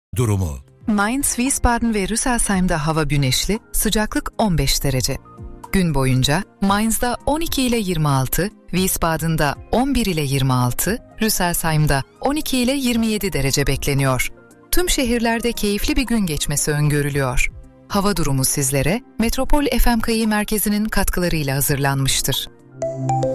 Durumu. Mainz, Wiesbaden ve Rüsselsheim'da hava güneşli, sıcaklık 15 derece. Gün boyunca Mainz'da 12 ile 26, Wiesbaden'da 11 ile 26, Rüsselsheim'da 12 ile 27 derece bekleniyor. Tüm şehirlerde keyifli bir gün geçmesi öngörülüyor. Hava durumu sizlere Metropol FM Kayı Merkezi'nin katkılarıyla hazırlanmıştır.